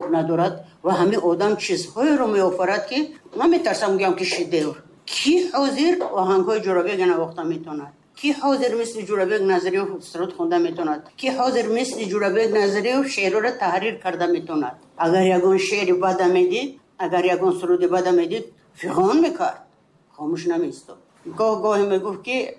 ندارد و همه آدم چیزهای رو میآفرد که من میترسم میگم که شدهر. کی حاضر آهنگ‌های جورابک نواخته میتوند؟ کی حاضر مثل جورابک نظری و سرود خونده میتوند؟ کی حاضر مثل جورابک نظری و شعر را تحریر کرده میتوند؟ اگر یگان شعر بد میدید، اگر یگان سرود بد میدید، فغان میکرد، خاموش نمیستاد. گاهی میگفت که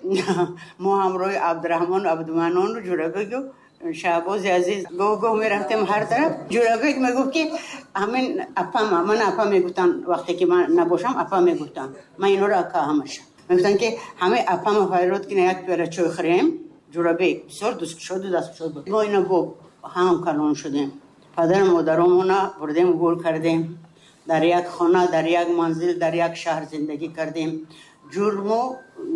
ما همراه عبدالرحمن عبدالمنان و جورابک و شهباز عزیز گاه میرفتیم هر طرف. جورابک میگفت که همین اپا من اپا میگفتن وقتی که من نباشم اپا میگفتن، من اینا را اکا همشم میگفتن که همه اپا مفایرات که یک پیاله چای خوریم. جورابک بسیار دوست شد و دست شد بود. ما اینا با هم کلان شدیم، پدر مادرامون بردیم گل کردیم، در یک خانه، در یک منزل، در یک شهر زندگی کردیم. جرم و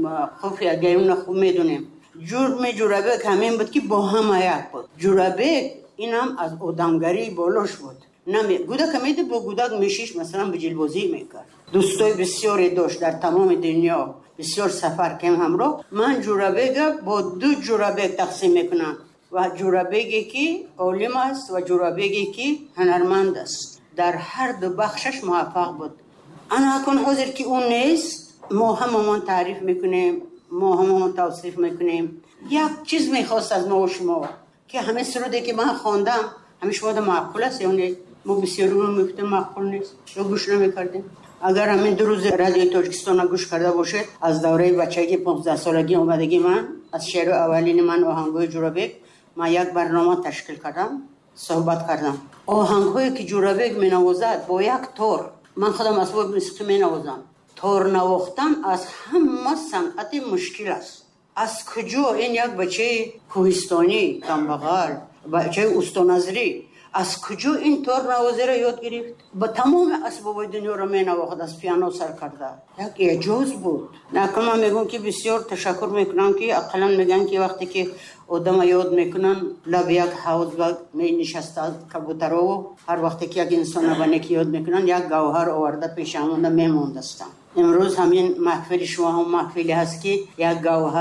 خوف اگرون خوب میدونیم. جرم جورابک همین بود که با هم یک بود. جورابک این هم از آدمگری بالاش بود. گودک میده با گودک میشیش مثلا به جلبازی میکرد. دوستای بسیاری داشت در تمام دنیا، بسیار سفر کردیم همراه. من جورابک با دو جورابک تقسیم میکنم، و جورابکی که عالم است و جورابکی که هنرمند است. در هر دو بخشش موفق بود. انا کن حاضر که اون نیست، ما هممون تعریف میکنیم، ما هممون توصیف میکنیم. یک چیز میخواست از ما و شما که همه سرودی که من خواندم همه شما ده معقول است یا نه؟ ما بسیار رو میگفتیم معقول نیست یا گوش نمیکردیم. اگر همین دو روز رادیو تاجیکستان گوش کرده باشید، از دوره بچگی 15 سالگی اومدگی من از شعر اولین من آهنگای جورابک من یک برنامه تشکیل کردم، صحبت کردم. آهنگایی که جورابک مینوازد با یک تار، من خودم اسباب موسیقی مینوازم. تار نواختن از همه صنعت مشکل است. از کجا این یک بچه کوهستانی کمبغل، بچه استانزری، از کجا این تار نوازی را یاد گرفت؟ با تمام اسباب دنیا را می نواخت، از پیانو سر کرده. یک اعجاز بود. نکنه من میگم که بسیار تشکر میکنم که اقلا میگن که وقتی که آدم یاد میکنن لب یک حوض می نشسته کبوترها و هر وقتی که یک انسان بنه که یاد میکنن یک گوهر آورده پیش همونده میموندستن. امروز همین محفل شما هم محفلی هست که یک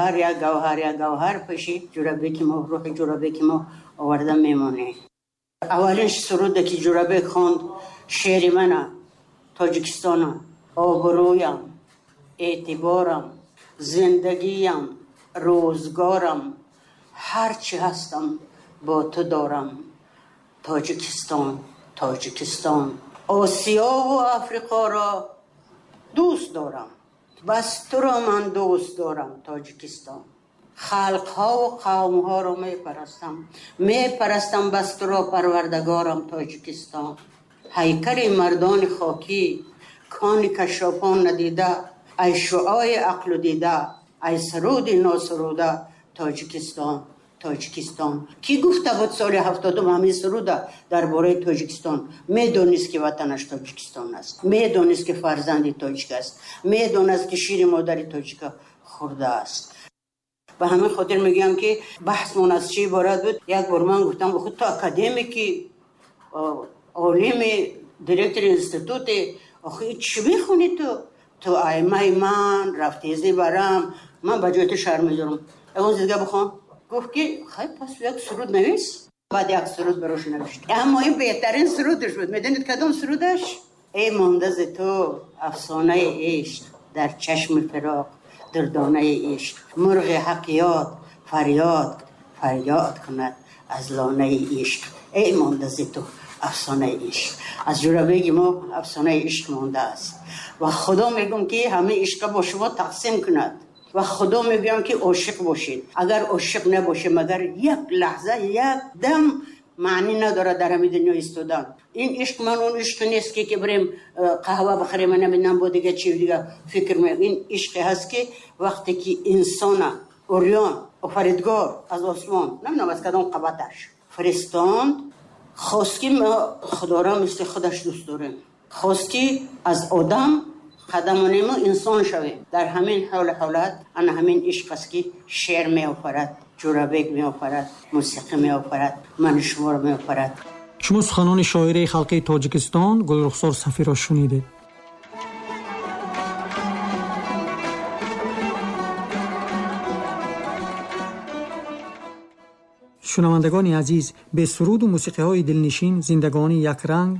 گوهر پیش جورابک ما، روح جورابک ما آورده میمونه. اولین سرود که جورابک خواند شعر منه، تاجیکستانم، آبرویم، اعتبارم، زندگیم، روزگارم، هرچی هستم با تو دارم. تاجیکستان، تاجیکستان، آسیا و افریقا را دوست دارم، بس تو را من دوست دارم. تاجیکستان، خلقها و قومها رو میپرستم بس تو را پروردگارم. تاجیکستان، هیکل مردان خاکی، کان کشافان ندیده، ای شعاع عقل دیده، ای سرود ناسروده. تاجیکستان، تاجیکستان. کی گفته بود سال 70 همین سروده درباره تاجیکستان؟ میدونست که وطنش تاجیکستان است، میدونست که فرزند تاجیک است، میدونست که شیر مادر تاجیک خورده است. و همین خاطر میگم که بحثمون از چی عبارت بود. یک بار من گفتم خود تو اکادمیکی عالم دیرکتر انستیتوت، آخه چی میخونی تو ایمه من رفتیزی برم، من بجای تو شرم میدارم. اون زیدگاه بخوام گفت که خیلی پس یک سرود نویس. بعد یک سرود براش نوشت، اما این بهترین سرودش بود. میدونید کدوم سرودش؟ ای مانده ز تو افسانه عشق، در چشم فراق دردانه عشق، مرغ حقیات فریاد کند از لانه عشق. ای مانده ز تو افسانه عشق. از جورابک ما افسانه عشق مانده است و خدا میگم که همه عشق با شما تقسیم کند و خدا میگم که عاشق باشید. اگر عاشق نباشه مگر یک لحظه یک دم معنی نداره در همین دنیا ایستادن. این عشق من اون عشق نیست که بریم قهوه بخریم نمیدونم با دیگه چی دیگه فکر میکنم. این عشق هست که وقتی که انسان اوریان آفریدگار از آسمان نمیدونم از کدام قبطش فرستاند، خواست که ما خدا را مثل خودش دوست داریم، خواست که از آدم قدمانه ما انسان شویم. در همین حالت انا همین عشق است که شعر می آفرد، جورابک می آفرد، موسیقی می آفرد، من شما را می آفرد. شما سخنان شاعره خلقی تاجیکستان گلرخسار صفی را شنیدید. شنوندگان عزیز، به سرود و موسیقی های دلنشین زندگانی یک رنگ